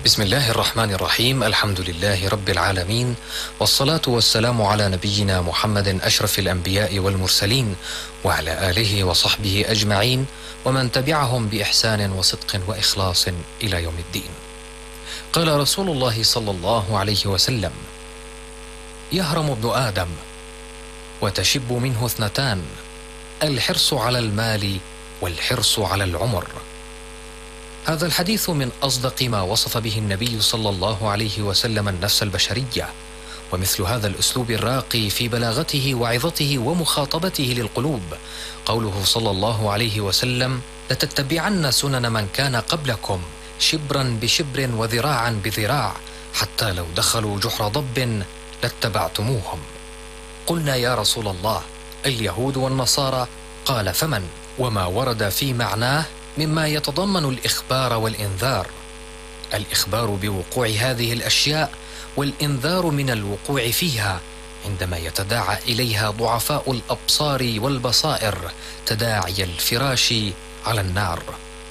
بسم الله الرحمن الرحيم. الحمد لله رب العالمين، والصلاة والسلام على نبينا محمد أشرف الأنبياء والمرسلين، وعلى آله وصحبه أجمعين، ومن تبعهم بإحسان وصدق وإخلاص إلى يوم الدين. قال رسول الله صلى الله عليه وسلم: يهرم ابن آدم وتشب منه اثنتان: الحرص على المال والحرص على العمر. هذا الحديث من أصدق ما وصف به النبي صلى الله عليه وسلم النفس البشرية، ومثل هذا الأسلوب الراقي في بلاغته وعظته ومخاطبته للقلوب قوله صلى الله عليه وسلم: لتتبعن سنن من كان قبلكم شبرا بشبر وذراعا بذراع حتى لو دخلوا جحر ضب لاتبعتموهم. قلنا: يا رسول الله، اليهود والنصارى؟ قال: فمن؟ وما ورد في معناه مما يتضمن الإخبار والإنذار. الإخبار بوقوع هذه الأشياء، والإنذار من الوقوع فيها عندما يتداعى إليها ضعفاء الأبصار والبصائر تداعي الفراش على النار.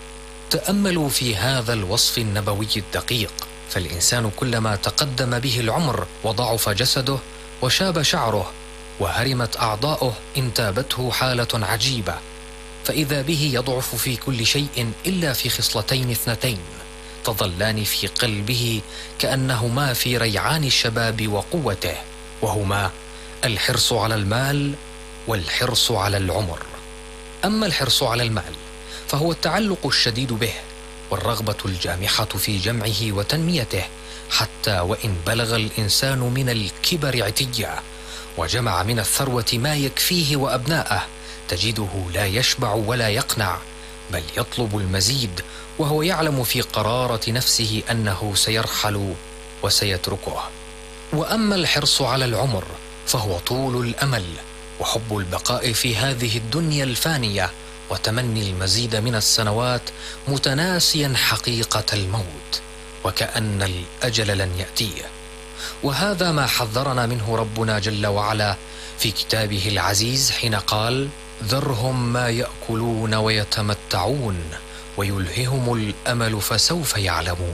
تأملوا في هذا الوصف النبوي الدقيق، فالإنسان كلما تقدم به العمر وضعف جسده وشاب شعره وهرمت أعضاؤه انتابته حالة عجيبة، فإذا به يضعف في كل شيء إلا في خصلتين اثنتين تظلان في قلبه كأنهما في ريعان الشباب وقوته، وهما الحرص على المال والحرص على العمر. أما الحرص على المال فهو التعلق الشديد به والرغبة الجامحة في جمعه وتنميته، حتى وإن بلغ الإنسان من الكبر عتيا وجمع من الثروة ما يكفيه وأبناءه، تجده لا يشبع ولا يقنع، بل يطلب المزيد، وهو يعلم في قرارة نفسه أنه سيرحل وسيتركه. وأما الحرص على العمر فهو طول الأمل وحب البقاء في هذه الدنيا الفانية وتمني المزيد من السنوات، متناسيا حقيقة الموت وكأن الأجل لن يأتيه. وهذا ما حذرنا منه ربنا جل وعلا في كتابه العزيز حين قال: ذرهم ما يأكلون ويتمتعون ويلههم الأمل فسوف يعلمون.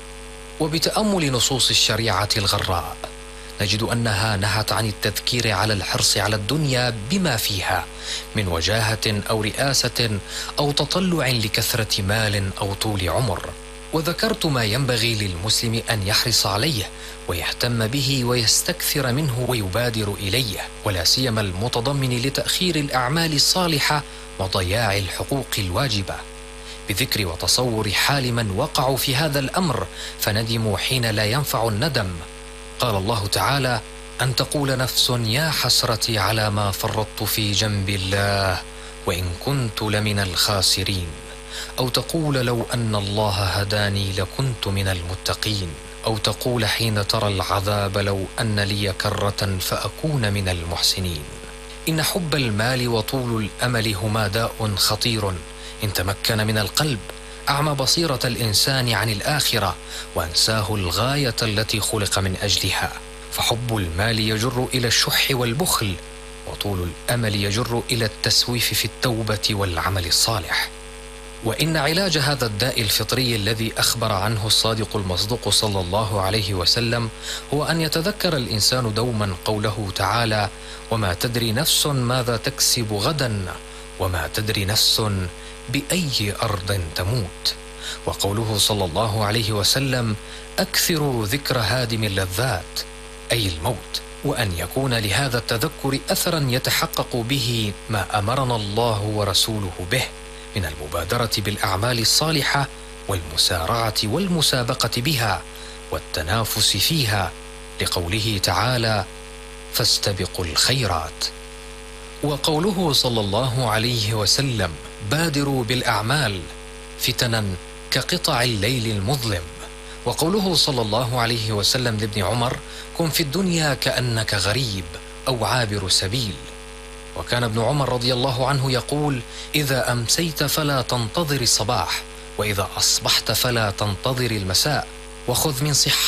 وبتأمل نصوص الشريعة الغراء نجد أنها نهت عن التذكير على الحرص على الدنيا بما فيها من وجاهة أو رئاسة أو تطلع لكثرة مال أو طول عمر. وذكرت ما ينبغي للمسلم أن يحرص عليه ويهتم به ويستكثر منه ويبادر إليه، ولا سيما المتضمن لتأخير الأعمال الصالحة وضياع الحقوق الواجبة، بذكر وتصور حال من وقعوا في هذا الأمر فندموا حين لا ينفع الندم. قال الله تعالى: أن تقول نفس يا حسرتي على ما فرطت في جنب الله وإن كنت لمن الخاسرين، أو تقول لو أن الله هداني لكنت من المتقين، أو تقول حين ترى العذاب لو أن لي كرة فأكون من المحسنين. إن حب المال وطول الأمل هما داء خطير إن تمكن من القلب أعمى بصيرة الإنسان عن الآخرة وأنساه الغاية التي خلق من أجلها. فحب المال يجر إلى الشح والبخل، وطول الأمل يجر إلى التسويف في التوبة والعمل الصالح. وإن علاج هذا الداء الفطري الذي أخبر عنه الصادق المصدوق صلى الله عليه وسلم هو أن يتذكر الإنسان دوما قوله تعالى: وما تدري نفس ماذا تكسب غدا وما تدري نفس بأي أرض تموت. وقوله صلى الله عليه وسلم: أكثروا ذكر هادم اللذات، أي الموت، وأن يكون لهذا التذكر أثرا يتحقق به ما أمرنا الله ورسوله به من المبادرة بالأعمال الصالحة والمسارعة والمسابقة بها والتنافس فيها، لقوله تعالى: فاستبقوا الخيرات. وقوله صلى الله عليه وسلم: بادروا بالأعمال فتنا كقطع الليل المظلم. وقوله صلى الله عليه وسلم لابن عمر: كن في الدنيا كأنك غريب أو عابر سبيل. وكان ابن عمر رضي الله عنه يقول: إذا أمسيت فلا تنتظر الصباح، وإذا أصبحت فلا تنتظر المساء، وخذ من صحتك